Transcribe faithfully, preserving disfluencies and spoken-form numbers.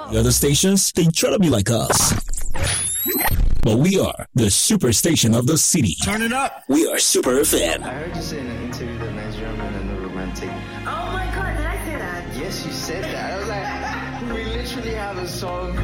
The other stations, they try to be like us. But we are the super station of the city. Turn it up. We are Super F M. I heard you say in an interview that Nigerian men are no romantic. Oh my god, did I say that? Yes, you said that. I was like, we literally have a song